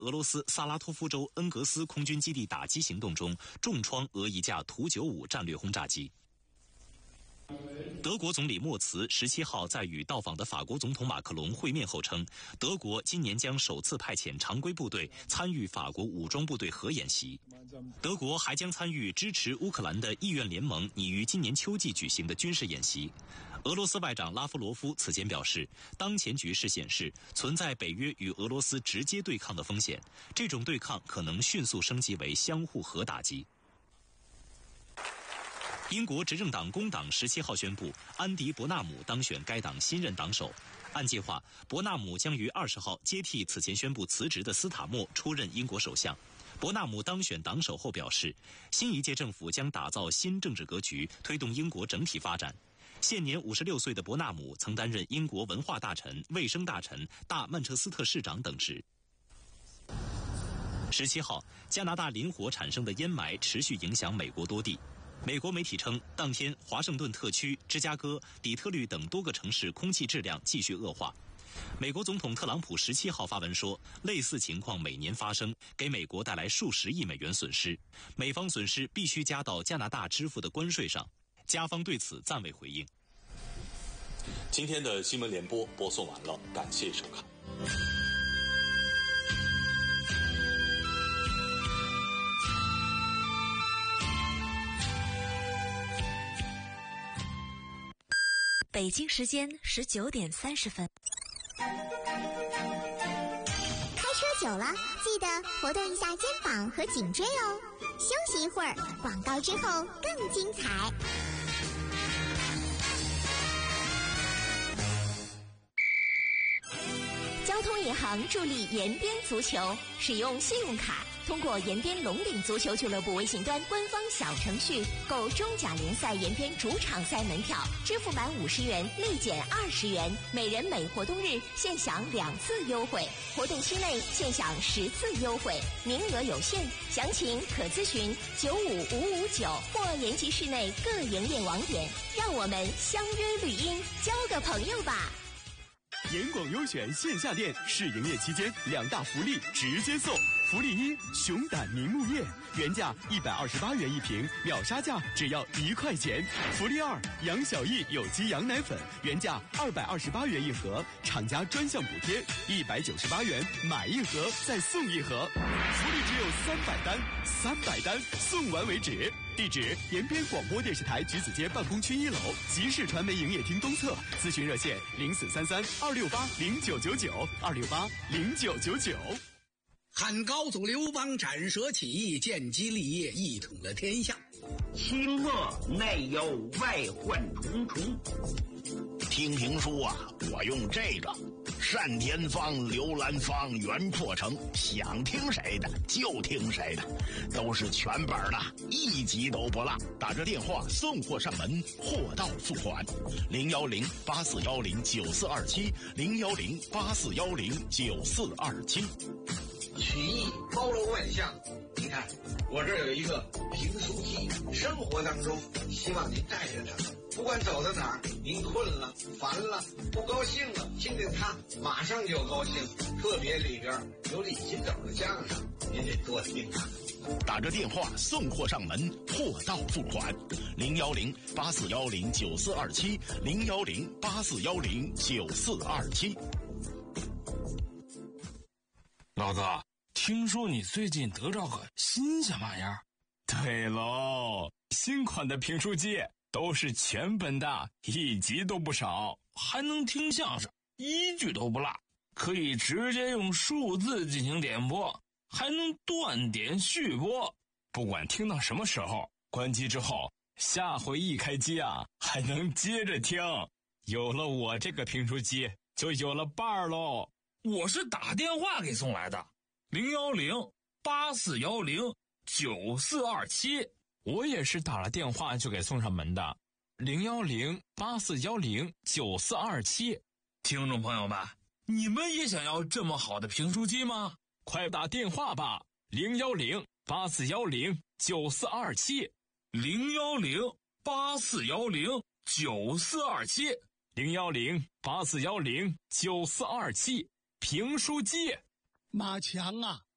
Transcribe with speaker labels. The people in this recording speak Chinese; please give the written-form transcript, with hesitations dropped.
Speaker 1: 俄罗斯萨拉托夫州恩格斯空军基地打击行动中重创俄一架图95战略轰炸机。德国总理默茨17号在与到访的法国总统马克龙会面后称，德国今年将首次派遣常规部队参与法国武装部队核演习。德国还将参与支持乌克兰的意愿联盟拟于今年秋季举行的军事演习。俄罗斯外长拉夫罗夫此前表示，当前局势显示存在北约与俄罗斯直接对抗的风险，这种对抗可能迅速升级为相互核打击。英国执政党工党17号宣布，安迪·伯纳姆当选该党新任党首。按计划，伯纳姆将于20号接替此前宣布辞职的斯塔默出任英国首相。伯纳姆当选党首后表示，新一届政府将打造新政治格局，推动英国整体发展。现年56岁的伯纳姆曾担任英国文化大臣、卫生大臣、大曼彻斯特市长等职。17号，加拿大林火产生的烟霾持续影响美国多地。美国媒体称，当天华盛顿特区、芝加哥、底特律等多个城市空气质量继续恶化。美国总统特朗普17号发文说，类似情况每年发生，给美国带来数十亿美元损失，美方损失必须加到加拿大支付的关税上。加方对此暂未回应。
Speaker 2: 今天的新闻联播播送完了，感谢收看。
Speaker 3: 北京时间19点30分。
Speaker 4: 开车久了，记得活动一下肩膀和颈椎哦。休息一会儿，广告之后更精彩。交通银行助力延边足球，使用信用卡通过延边龙岭足球俱乐部微信端官方小程序购中甲联赛延边主场赛门票，支付满50元立减20元，每人每活动日限享2次优惠，活动期内限享10次优惠，名额有限，详情可咨询95559或延吉市内各营业网点。让我们相约绿茵，交个朋友吧。
Speaker 5: 盐广优选线下店试营业期间2大福利直接送。福利1，熊胆凝露液，原价128元一瓶，秒杀价只要1块钱。福利2，杨小艺有机羊奶粉，原价228元一盒，厂家专项补贴198元，买一盒再送一盒。福利只有300单送完为止。地址：延边广播电视台橘子街办公区1楼，集市传媒营业厅东侧。咨询热线：0433-268-0999，268-0999。
Speaker 6: 汉高祖刘邦斩蛇起义，建基立业，一统了天下。
Speaker 7: 清末内忧外患重重。听评书啊，我用这个单田芳、刘兰芳原破成，想听谁的就听谁的，都是全本的，一集都不落。打着电话送货上门，货到付款。010-8410-9427，010-8410-9427。
Speaker 8: 曲艺包罗万象，你看我这儿有一个评书机，生活当中希望您带着它，不管走到哪儿，您困了、烦了、不高兴了，听听它，马上就高兴。特别里边有李金斗的相声，您得多听啊。
Speaker 7: 打着电话送货上门，货到付款。010-8410-9427，010-8410-9427。
Speaker 9: 老哥，听说你最近得着个新鲜玩意儿？
Speaker 10: 对喽，新款的评书机都是全本的，一集都不少，
Speaker 9: 还能听相声，一句都不落，可以直接用数字进行点播，还能断点续播，
Speaker 10: 不管听到什么时候，关机之后，下回一开机啊，还能接着听。有了我这个评书机，就有了伴儿喽。
Speaker 9: 我是打电话给送来的，010-8410-9427。
Speaker 10: 我也是打了电话就给送上门的，010-8410-9427。
Speaker 9: 听众朋友们，你们也想要这么好的评书机吗？
Speaker 10: 快打电话吧，010-8410-9427，
Speaker 9: 010-8410-9427，
Speaker 10: 010-8410-9427。评书机。
Speaker 6: 马强啊，